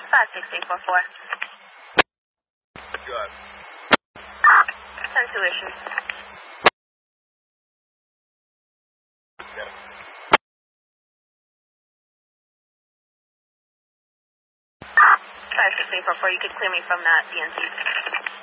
56844. Good. 10-2 issues. Yeah. 56844, you could clear me from that DNC.